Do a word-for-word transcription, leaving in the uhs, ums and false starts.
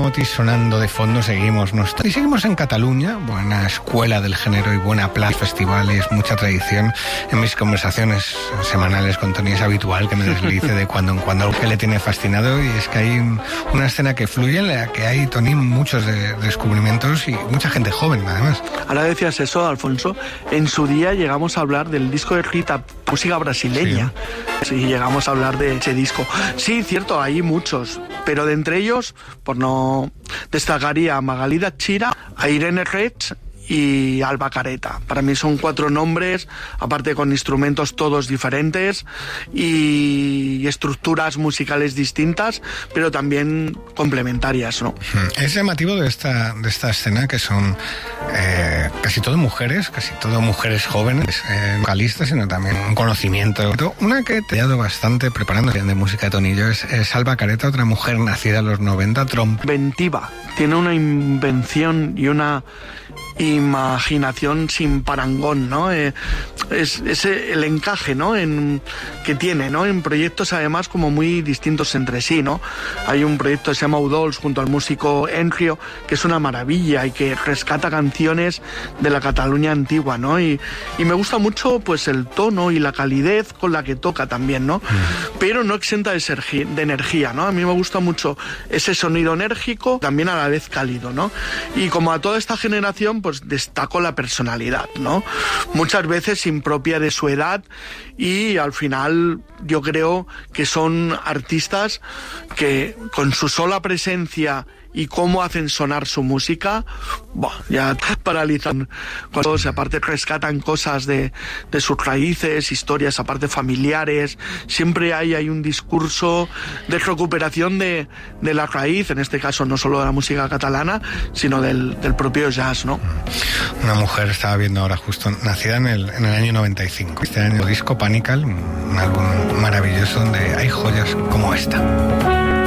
Motis sonando de fondo, seguimos nuestro... y seguimos en Cataluña, buena escuela del género y buena plaza, festivales, mucha tradición. En mis conversaciones semanales con Toni es habitual que me deslice de cuando en cuando algo que le tiene fascinado, y es que hay una escena que fluye en la que hay, Toni, muchos de descubrimientos y mucha gente joven, además. Ahora decías eso, Alfonso, en su día llegamos a hablar del disco de Rita, música brasileña. Sí. Sí, llegamos a hablar de ese disco. Sí, cierto, hay muchos, pero de entre ellos, por no destacaría a Magalí Chira, a Irene Rech y Alba Careta. Para mí son cuatro nombres, aparte con instrumentos todos diferentes y estructuras musicales distintas, pero también complementarias, ¿no? Es llamativo de esta, de esta escena que son eh, casi todo mujeres, casi todo mujeres jóvenes, eh, vocalistas, sino también un conocimiento. Una que te he dado bastante preparando de música de Tonillo es, es Alba Careta, otra mujer nacida en los noventa, trompa. Inventiva, tiene una invención y una imaginación sin parangón, ¿no? Eh, es, es el encaje, ¿no? En, que tiene, ¿no? En proyectos además como muy distintos entre sí, ¿no? Hay un proyecto que se llama Udols junto al músico Enrio, que es una maravilla y que rescata canciones de la Cataluña antigua, ¿no? Y, y me gusta mucho pues el tono y la calidez con la que toca también, ¿no? Mm. Pero no exenta de, sergi, de energía, ¿no? A mí me gusta mucho ese sonido enérgico, también a la vez cálido, ¿no? Y como a toda esta generación, pues destaco la personalidad, ¿no? Muchas veces impropia de su edad, y al final yo creo que son artistas que con su sola presencia y cómo hacen sonar su música, bah, ya paralizan. Cuando se aparte rescatan cosas de, de sus raíces, historias aparte familiares, siempre hay, hay un discurso de recuperación de, de la raíz, en este caso no solo de la música catalana, sino del, del propio jazz, ¿no? Una mujer, estaba viendo ahora justo, nacida en el, en el año noventa y cinco. Este año disco Panical, un álbum maravilloso donde hay joyas como esta.